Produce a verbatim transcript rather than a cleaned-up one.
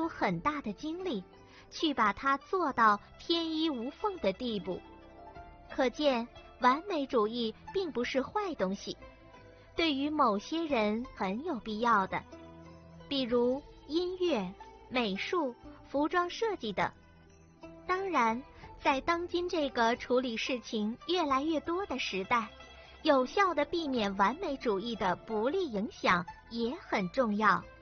出很大的精力，去把它做到天衣无缝的地步。可见，完美主义并不是坏东西，对于某些人很有必要的，比如音乐、美术、服装设计等。当然，在当今这个处理事情越来越多的时代，有效地避免完美主义的不利影响也很重要。